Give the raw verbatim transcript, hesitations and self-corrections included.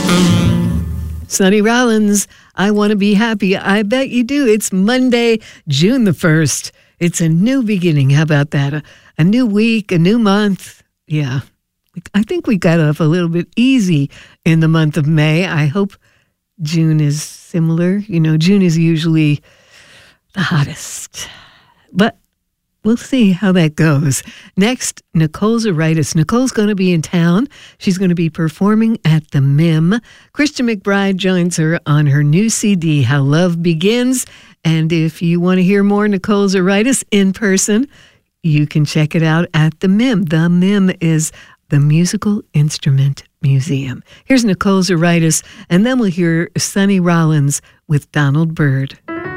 Sonny Rollins, I Want to Be Happy. I bet you do. It's Monday, June the first. It's a new beginning. How about that? A, a new week, a new month. Yeah. I think we got off a little bit easy in the month of May. I hope June is similar. You know, June is usually the hottest. But we'll see how that goes. Next, Nicole Zaritis. Nicole's going to be in town. She's going to be performing at the M I M. Christian McBride joins her on her new C D, How Love Begins. And if you want to hear more Nicole Zaritis in person, you can check it out at the M I M. The M I M is the Musical Instrument Museum. Here's Nicole Zaritis, and then we'll hear Sonny Rollins with Donald Byrd.